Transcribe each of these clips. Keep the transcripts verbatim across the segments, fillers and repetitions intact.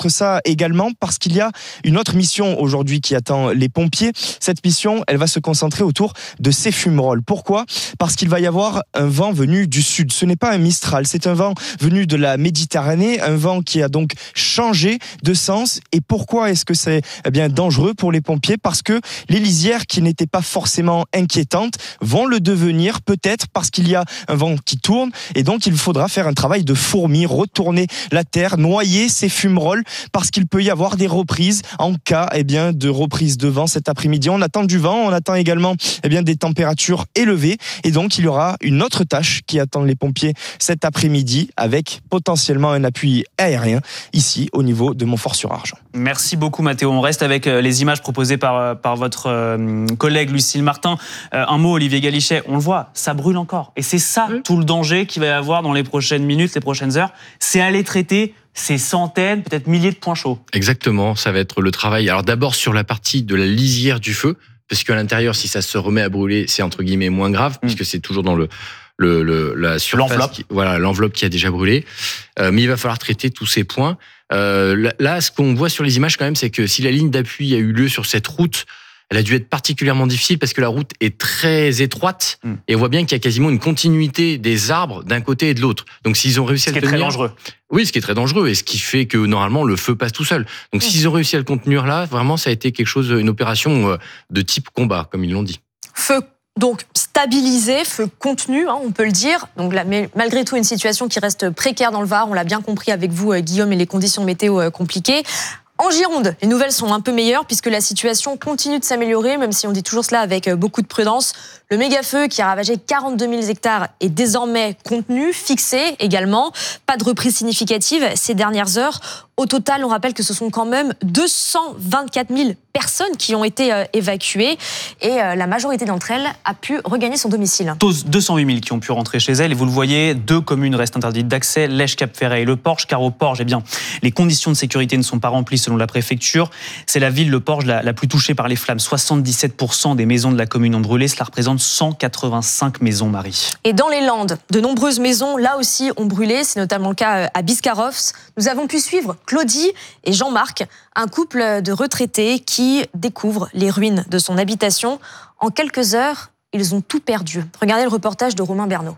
peut-être ça également parce qu'il y a une autre mission aujourd'hui qui attend les pompiers. Cette mission, elle va se concentrer autour de ces fumerolles. Pourquoi ? Parce qu'il va y avoir un vent venu du sud. Ce n'est pas un Mistral, c'est un vent venu de la Méditerranée, un vent qui a donc changé de sens. Et pourquoi est-ce que c'est eh bien dangereux pour les pompiers ? Parce que les lisières qui n'étaient pas forcément inquiétantes vont le devenir, peut-être parce qu'il y a un vent qui tourne, et donc il faudra faire un travail de fourmi, retourner la terre, noyer ces fumerolles, parce qu'il peut y avoir des reprises en cas eh bien, de reprise de vent cet après-midi. On attend du vent, on attend également eh bien, des températures élevées, et donc il y aura une autre tâche qui attend les pompiers cet après-midi, avec potentiellement un appui aérien ici au niveau de Montfort-sur-Argens. Merci beaucoup Mathéo. On reste avec les images proposées par, par votre collègue Lucille Martin. Un mot, Olivier Galichet, on le voit, ça brûle encore. Et c'est ça oui. tout le danger qu'il va y avoir dans les prochaines minutes, les prochaines heures. C'est aller traiter ces centaines, peut-être milliers de points chauds. Exactement, ça va être le travail. Alors d'abord sur la partie de la lisière du feu, parce qu'à l'intérieur, si ça se remet à brûler, c'est entre guillemets moins grave, mmh. puisque c'est toujours dans le... Le, le, la surface, l'enveloppe. Qui, voilà, l'enveloppe qui a déjà brûlé. Euh, mais il va falloir traiter tous ces points. Euh, là, ce qu'on voit sur les images quand même, c'est que si la ligne d'appui a eu lieu sur cette route, elle a dû être particulièrement difficile parce que la route est très étroite mm. et on voit bien qu'il y a quasiment une continuité des arbres d'un côté et de l'autre. Donc s'ils ont réussi à le tenir, ce qui est très dangereux. Oui, ce qui est très dangereux et ce qui fait que normalement le feu passe tout seul. Donc mm. s'ils ont réussi à le contenir là, vraiment ça a été quelque chose, une opération de type combat, comme ils l'ont dit. Feu. Donc stabilisé, feu contenu, hein, on peut le dire. Donc là, mais malgré tout, une situation qui reste précaire dans le Var. On l'a bien compris avec vous, euh, Guillaume, et les conditions météo euh, compliquées. En Gironde, les nouvelles sont un peu meilleures puisque la situation continue de s'améliorer, même si on dit toujours cela avec beaucoup de prudence. Le méga-feu qui a ravagé quarante-deux mille hectares est désormais contenu, fixé également. Pas de reprise significative ces dernières heures. Au total, on rappelle que ce sont quand même deux cent vingt-quatre mille personnes qui ont été euh, évacuées et euh, la majorité d'entre elles a pu regagner son domicile. deux cent huit mille qui ont pu rentrer chez elles et vous le voyez, deux communes restent interdites d'accès, Lèche, Cap-Ferret et Le Porge, car au Porge, eh bien, les conditions de sécurité ne sont pas remplies selon la préfecture. C'est la ville, Le Porge, la, la plus touchée par les flammes. soixante-dix-sept pour cent des maisons de la commune ont brûlé, cela représente cent quatre-vingt-cinq maisons, Marie. Et dans les Landes, de nombreuses maisons, là aussi, ont brûlé. C'est notamment le cas à Biscarrosse. Nous avons pu suivre Claudie et Jean-Marc, un couple de retraités qui découvrent les ruines de son habitation. En quelques heures, ils ont tout perdu. Regardez le reportage de Romain Bernot.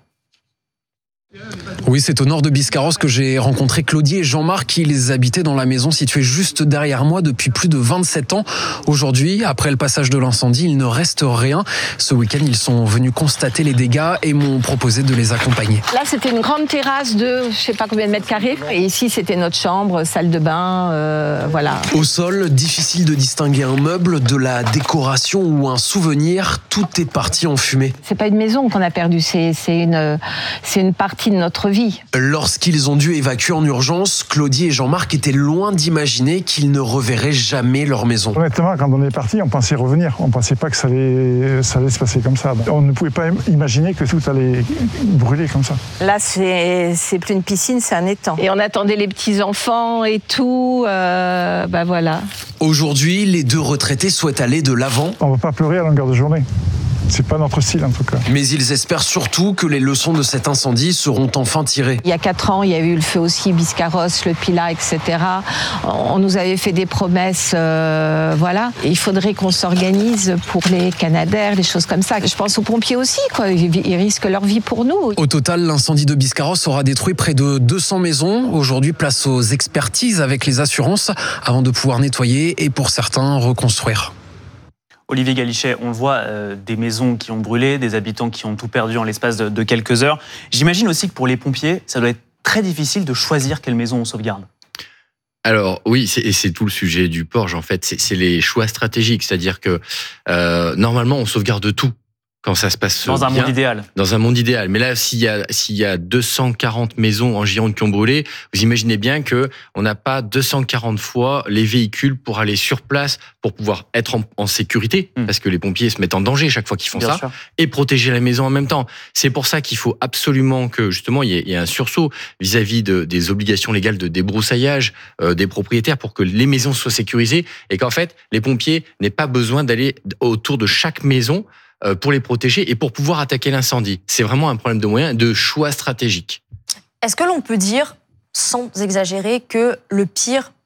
Oui, c'est au nord de Biscarrosse que j'ai rencontré Claudie et Jean-Marc. Ils habitaient dans la maison située juste derrière moi depuis plus de vingt-sept ans. Aujourd'hui, après le passage de l'incendie, il ne reste rien. Ce week-end, ils sont venus constater les dégâts et m'ont proposé de les accompagner. Là, c'était une grande terrasse de je sais pas combien de mètres carrés. Et ici, c'était notre chambre, salle de bain, euh, voilà. Au sol, difficile de distinguer un meuble, de la décoration ou un souvenir. Tout est parti en fumée. C'est pas une maison qu'on a perdue, c'est, c'est une, c'est une partie de notre vie. Lorsqu'ils ont dû évacuer en urgence, Claudie et Jean-Marc étaient loin d'imaginer qu'ils ne reverraient jamais leur maison. Honnêtement, quand on est parti, on pensait revenir. On pensait pas que ça allait, ça allait se passer comme ça. On ne pouvait pas imaginer que tout allait brûler comme ça. Là, c'est, c'est plus une piscine, c'est un étang. Et on attendait les petits-enfants et tout. Euh, bah voilà. Aujourd'hui, les deux retraités souhaitent aller de l'avant. On ne va pas pleurer à longueur de journée. C'est pas notre style en tout cas. Mais ils espèrent surtout que les leçons de cet incendie seront enfin tirées. Il y a quatre ans, il y a eu le feu aussi, Biscarrosse, le Pilat, et cetera. On nous avait fait des promesses, euh, voilà. Et il faudrait qu'on s'organise pour les Canadaires, des choses comme ça. Je pense aux pompiers aussi, quoi. Ils risquent leur vie pour nous. Au total, l'incendie de Biscarrosse aura détruit près de deux cents maisons. Aujourd'hui, place aux expertises avec les assurances avant de pouvoir nettoyer et pour certains reconstruire. Olivier Galichet, on le voit, euh, des maisons qui ont brûlé, des habitants qui ont tout perdu en l'espace de, de quelques heures. J'imagine aussi que pour les pompiers, ça doit être très difficile de choisir quelle maison on sauvegarde. Alors oui, c'est, et c'est tout le sujet du Porge en fait, c'est, c'est les choix stratégiques, c'est-à-dire que euh, normalement on sauvegarde tout. Quand ça se passe dans bien, un monde idéal. Dans un monde idéal. Mais là, s'il y a, s'il y a deux cent quarante maisons en Gironde qui ont brûlé, vous imaginez bien que on n'a pas deux cent quarante fois les véhicules pour aller sur place, pour pouvoir être en, en sécurité, mmh. parce que les pompiers se mettent en danger chaque fois qu'ils font bien ça, sûr. Et protéger la maison en même temps. C'est pour ça qu'il faut absolument que, justement, il y ait, il y ait un sursaut vis-à-vis de, des obligations légales de débroussaillage euh, des propriétaires pour que les maisons soient sécurisées et qu'en fait, les pompiers n'aient pas besoin d'aller autour de chaque maison pour les protéger et pour pouvoir attaquer l'incendie. C'est vraiment un problème de moyens, de choix stratégiques. Est-ce que l'on peut dire, sans exagérer, que le pire